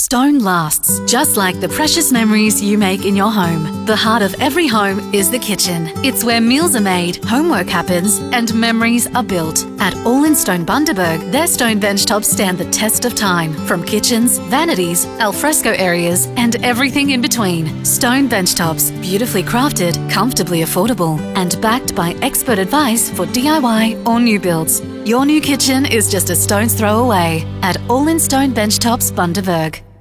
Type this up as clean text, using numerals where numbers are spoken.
Stone lasts, just like the precious memories you make in your home. The heart of every home is the kitchen. It's where meals are made, homework happens, and memories are built. At All in Stone Bundaberg, their stone benchtops stand the test of time. From kitchens, vanities, alfresco areas, and everything in between. Stone benchtops, beautifully crafted, comfortably affordable, and backed by expert advice for DIY or new builds. Your new kitchen is just a stone's throw away at All in Stone Benchtops Bundaberg.